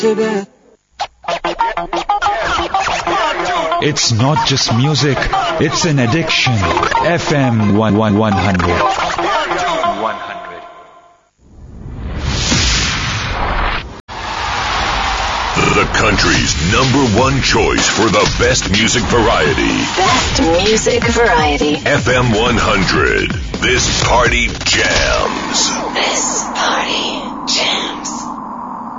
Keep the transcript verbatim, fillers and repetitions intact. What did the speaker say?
It's not just music, it's an addiction. F M one hundred. The country's number one choice for the best music variety. Best music variety. F M one hundred. This party jams. This party jams.